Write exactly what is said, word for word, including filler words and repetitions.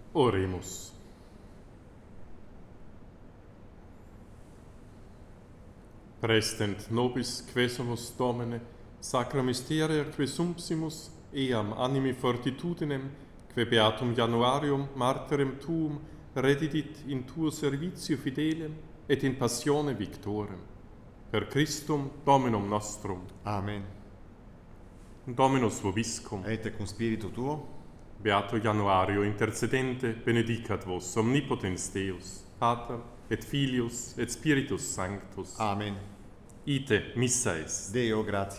Oremus. Prestent nobis quesumus Domine, sacra mysteria que sumpsimus, eam animi fortitudinem, que beatum Januarium martyrem tuum redidit in tuo servitio fidelem et in passione victorem. Per Christum Dominum nostrum. Amen. Dominus vobiscum. Et cum spiritu tuo. Beato Januario, intercedente, benedicat vos omnipotens Deus, Pater, et Filius, et Spiritus Sanctus. Amen. Ite missa est. Deo gratias.